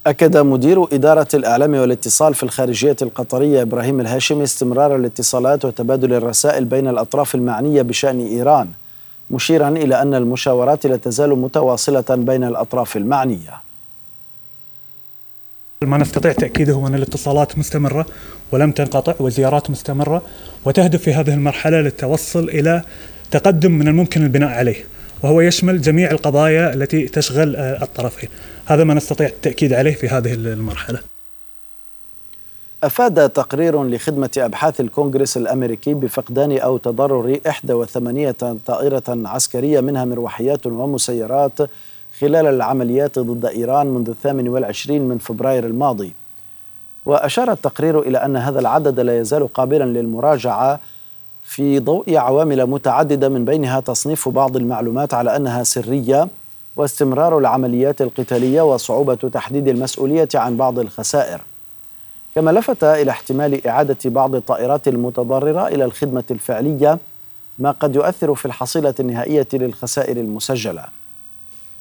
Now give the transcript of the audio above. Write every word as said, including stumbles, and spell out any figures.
أكد مدير إدارة الإعلام والاتصال في الخارجية القطرية إبراهيم الهاشمي استمرار الاتصالات وتبادل الرسائل بين الأطراف المعنية بشأن إيران، مشيرا إلى أن المشاورات لا تزال متواصلة بين الأطراف المعنية. ما نستطيع تأكيده هو أن الاتصالات مستمرة ولم تنقطع، وزيارات مستمرة، وتهدف في هذه المرحلة للتوصل إلى تقدم من الممكن البناء عليه، وهو يشمل جميع القضايا التي تشغل الطرفين. هذا ما نستطيع التأكيد عليه في هذه المرحلة. أفاد تقرير لخدمة أبحاث الكونغرس الأمريكي بفقدان أو تضرر إحدى وثمانين طائرة عسكرية منها مروحيات ومسيرات خلال العمليات ضد إيران منذ الثامن والعشرين من فبراير الماضي. وأشار التقرير إلى أن هذا العدد لا يزال قابلا للمراجعة في ضوء عوامل متعددة، من بينها تصنيف بعض المعلومات على أنها سرية، واستمرار العمليات القتالية، وصعوبة تحديد المسؤولية عن بعض الخسائر. كما لفت إلى احتمال إعادة بعض الطائرات المتضررة إلى الخدمة الفعلية، ما قد يؤثر في الحصيلة النهائية للخسائر المسجلة.